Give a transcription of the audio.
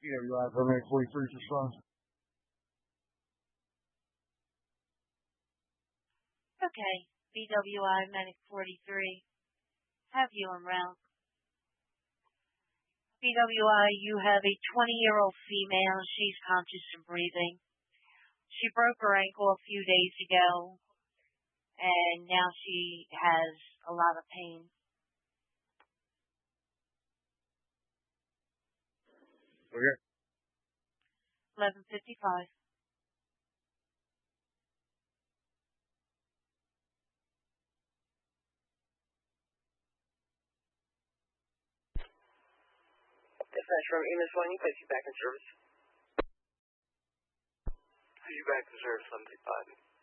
PWI paramedic 43's response. Okay, BWI medic 43. Have you en route. BWI, you have a 20-year-old female. She's conscious and breathing. She broke her ankle a few days ago, and now she has a lot of pain. Okay. 11:55. Dispatch from EMS 1, you place you back in service. You back to service 135.